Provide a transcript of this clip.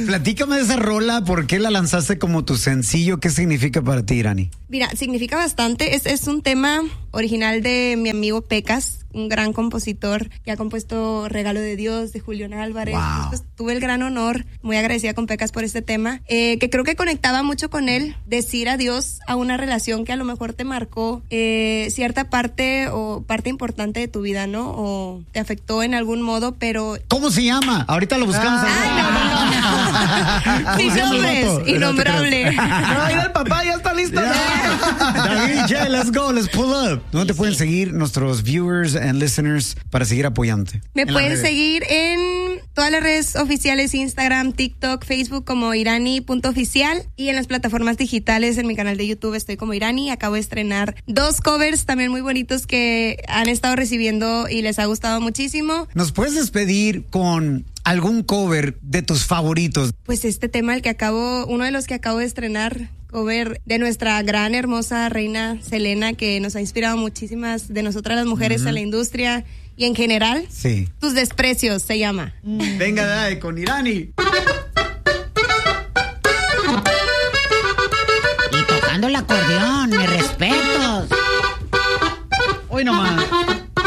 Platícame de esa rola, ¿por qué la lanzaste como tu sencillo? ¿Qué significa para ti, Irani? Mira, significa bastante. Es un tema original de mi amigo Pecas, un gran compositor que ha compuesto Regalo de Dios, de Julián Álvarez. Wow. Pues, tuve el gran honor, muy agradecida con Pecas por este tema, que creo que conectaba mucho con él, decir adiós a una relación que a lo mejor te marcó cierta parte o parte importante de tu vida, ¿no? O te afectó en algún modo, pero... ¿Cómo se llama? Ahorita lo buscamos. Sin nombres, innombrable. No, mira, el papá ya está listo. David, yeah, let's go, let's pull up. ¿Dónde te pueden seguir nuestros viewers and listeners para seguir apoyándote? Me pueden seguir en todas las redes oficiales, Instagram, TikTok, Facebook como irani.oficial y en las plataformas digitales, en mi canal de YouTube estoy como Irani. Acabo de estrenar 2 covers también muy bonitos que han estado recibiendo y les ha gustado muchísimo. ¿Nos puedes despedir con algún cover de tus favoritos? Pues este tema, uno de los que acabo de estrenar, cover de nuestra gran, hermosa reina Selena, que nos ha inspirado muchísimas de nosotras las mujeres en la industria y en general. Sí. Tus desprecios se llama. Venga, dale, con Irani. Y tocando el acordeón, mis respetos. Hoy nomás.